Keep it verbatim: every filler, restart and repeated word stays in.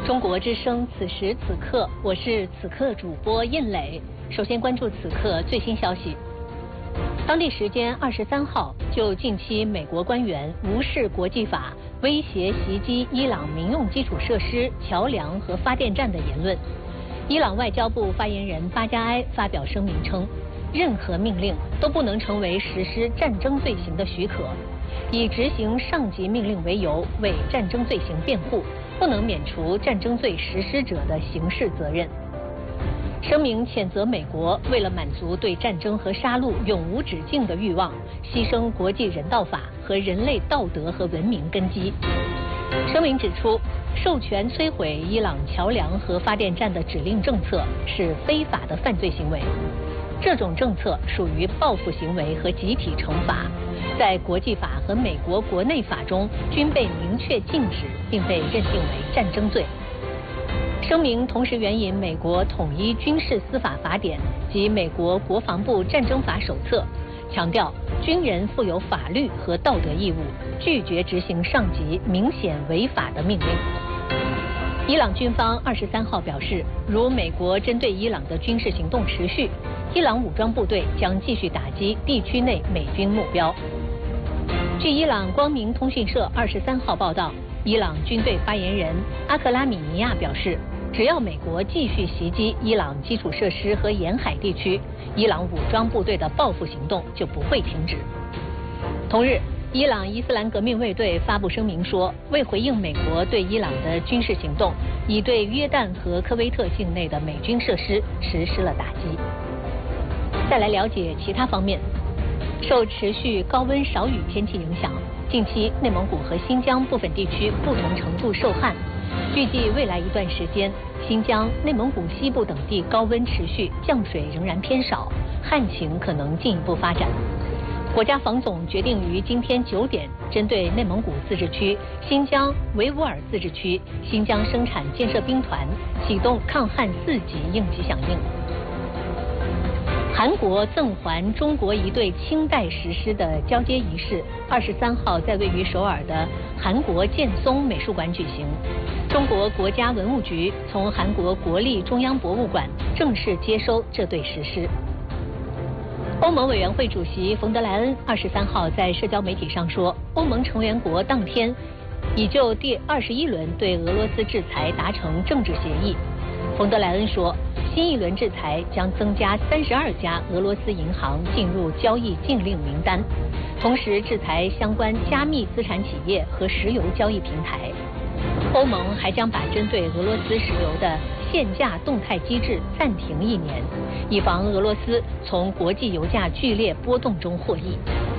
中国之声，此时此刻，我是此刻主播燕磊。首先关注此刻最新消息。当地时间二十三号，就近期美国官员无视国际法、威胁袭击伊朗民用基础设施、桥梁和发电站的言论，伊朗外交部发言人巴加埃发表声明称，任何命令都不能成为实施战争罪行的许可，以执行上级命令为由为战争罪行辩护，不能免除战争罪实施者的刑事责任。声明谴责美国为了满足对战争和杀戮永无止境的欲望，牺牲国际人道法和人类道德和文明根基。声明指出，授权摧毁伊朗桥梁和发电站的指令政策是非法的犯罪行为，这种政策属于报复行为和集体惩罚，在国际法和美国国内法中均被明确禁止，并被认定为战争罪。声明同时援引美国统一军事司法法典及美国国防部战争法手册，强调军人负有法律和道德义务，拒绝执行上级明显违法的命令。伊朗军方二十三号表示，如美国针对伊朗的军事行动持续，伊朗武装部队将继续打击地区内美军目标。据伊朗光明通讯社二十三号报道，伊朗军队发言人阿克拉米尼亚表示，只要美国继续袭击伊朗基础设施和沿海地区，伊朗武装部队的报复行动就不会停止。同日，伊朗伊斯兰革命卫队发布声明说，为回应美国对伊朗的军事行动，已对约旦和科威特境内的美军设施实施了打击。再来了解其他方面。受持续高温少雨天气影响，近期内蒙古和新疆部分地区不同程度受旱。预计未来一段时间，新疆、内蒙古西部等地高温持续，降水仍然偏少，旱情可能进一步发展。国家防总决定于今天九点，针对内蒙古自治区、新疆维吾尔自治区、新疆生产建设兵团启动抗旱四级应急响应。韩国赠还中国一对清代石狮的交接仪式，二十三号在位于首尔的韩国建松美术馆举行。中国国家文物局从韩国国立中央博物馆正式接收这对石狮。欧盟委员会主席冯德莱恩二十三号在社交媒体上说，欧盟成员国当天已就第二十一轮对俄罗斯制裁达成政治协议。冯德莱恩说，新一轮制裁将增加三十二家俄罗斯银行进入交易禁令名单，同时制裁相关加密资产企业和石油交易平台。欧盟还将把针对俄罗斯石油的限价动态机制暂停一年，以防俄罗斯从国际油价剧烈波动中获益。